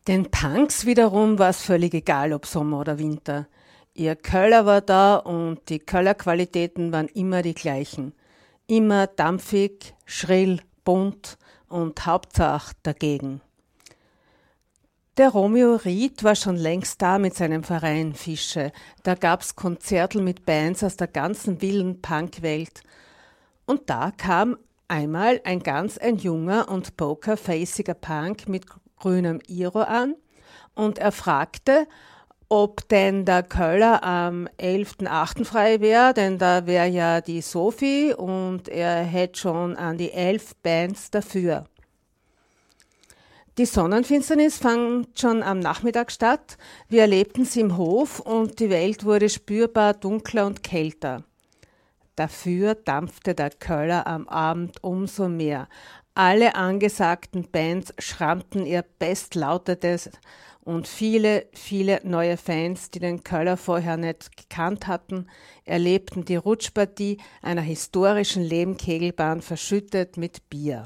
Den Punks wiederum war es völlig egal, ob Sommer oder Winter. Ihr Köller war da und die Köllerqualitäten waren immer die gleichen. Immer dampfig, schrill, bunt und Hauptsache dagegen. Der Romeo Ried war schon längst da mit seinem Verein Fische. Da gab's Konzertel mit Bands aus der ganzen wilden Punkwelt. Und da kam einmal ein junger und pokerfaciger Punk mit grünem Iro an und er fragte, ob denn der Köller am 11.8. frei wäre, denn da wäre ja die Sophie und er hätte schon an die 11 Bands dafür. Die Sonnenfinsternis fand schon am Nachmittag statt. Wir erlebten sie im Hof und die Welt wurde spürbar dunkler und kälter. Dafür dampfte der Köller am Abend umso mehr. Alle angesagten Bands schrammten ihr Bestlautetes und viele, viele neue Fans, die den Köller vorher nicht gekannt hatten, erlebten die Rutschpartie einer historischen Lehmkegelbahn verschüttet mit Bier.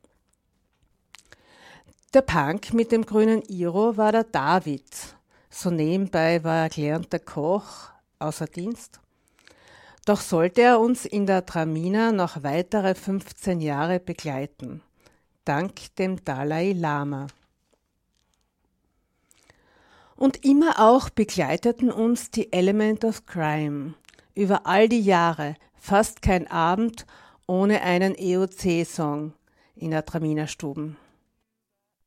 Der Punk mit dem grünen Iro war der David. So nebenbei war er gelernter Koch, außer Dienst. Doch sollte er uns in der Tramina noch weitere 15 Jahre begleiten, dank dem Dalai Lama. Und immer auch begleiteten uns die Element of Crime. Über all die Jahre, fast kein Abend ohne einen EOC-Song in der Tramina-Stuben.